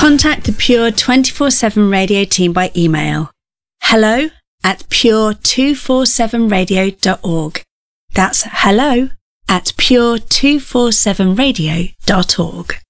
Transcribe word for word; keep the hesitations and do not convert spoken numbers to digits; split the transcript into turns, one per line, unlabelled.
Contact the Pure twenty-four seven Radio team by email. hello at pure two forty-seven radio dot org. That's hello at pure two forty-seven radio dot org.